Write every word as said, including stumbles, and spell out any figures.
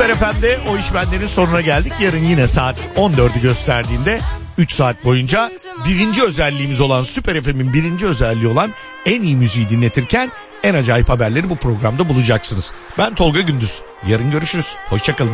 Süper F M'de O İş Bende'nin sonuna geldik. Yarın yine saat on dördü gösterdiğinde üç saat boyunca birinci özelliğimiz olan Süper F M'in birinci özelliği olan en iyi müziği dinletirken en acayip haberleri bu programda bulacaksınız. Ben Tolga Gündüz. Yarın görüşürüz. Hoşçakalın.